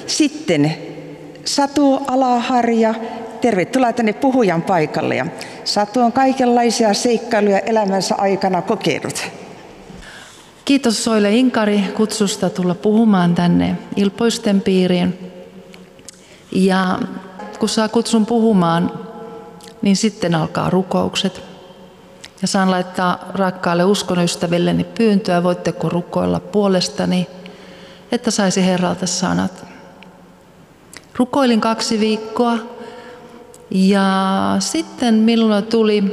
Sitten Satu Alaharja, tervetuloa tänne puhujan paikalle. Ja Satu on kaikenlaisia seikkailuja elämänsä aikana kokenut. Kiitos Soile Inkari kutsusta tulla puhumaan tänne Ilpoisten piiriin. Ja kun saa kutsun puhumaan, niin sitten alkaa rukoukset. Ja saan laittaa rakkaalle uskonystävilleni pyyntöä, voitteko rukoilla puolestani, että saisi Herralta sanat. Rukoilin 2 viikkoa ja sitten minulla tuli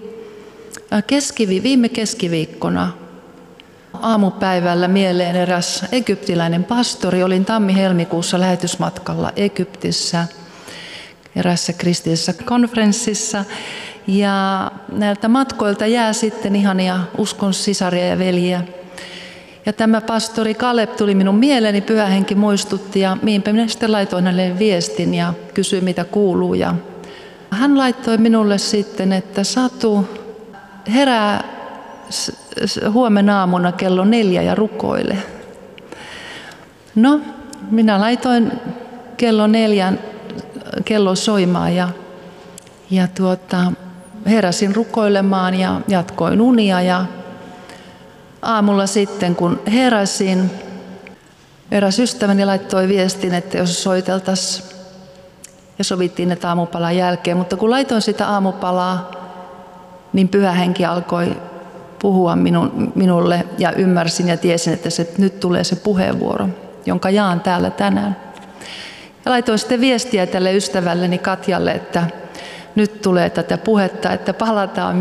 viime keskiviikkona aamupäivällä mieleen eräs egyptiläinen pastori. Olin tammi-helmikuussa lähetysmatkalla Egyptissä erässä kristillisessä konferenssissa. Ja näiltä matkoilta jää sitten ihania uskon sisaria ja veljiä. Ja tämä pastori Kaleb tuli minun mieleeni, Pyhä Henki muistutti ja niinpä minä sitten laitoin hänelle viestin ja kysyin mitä kuuluu. Ja hän laittoi minulle sitten, että Satu, herää huomenna aamuna kello 4 ja rukoile. No, minä laitoin kello 4 kello soimaan ja heräsin rukoilemaan ja jatkoin unia ja aamulla sitten kun heräsin, eräs ystäväni laittoi viestin, että jos soiteltaisiin ja sovittiin, että aamupalan jälkeen, mutta kun laitoin sitä aamupalaa, niin Pyhä Henki alkoi puhua minulle ja ymmärsin ja tiesin, että nyt tulee se puheenvuoro, jonka jaan täällä tänään. Ja laitoin sitten viestiä tälle ystävälleni Katjalle, että nyt tulee tätä puhetta, että palataan